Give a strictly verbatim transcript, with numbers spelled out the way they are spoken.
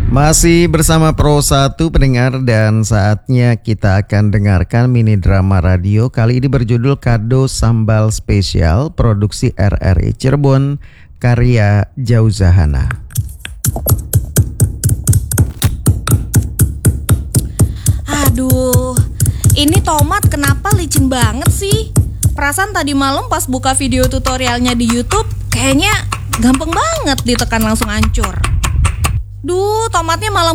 Masih bersama Pro satu pendengar, dan saatnya kita akan dengarkan mini drama radio. Kali ini berjudul Kado Sambal Spesial, produksi R R I Cirebon, karya Jauzahana. Aduh, ini tomat kenapa licin banget sih? Perasaan tadi malam pas buka video tutorialnya di YouTube, kayaknya gampang banget ditekan langsung hancur. Duh, tomatnya malah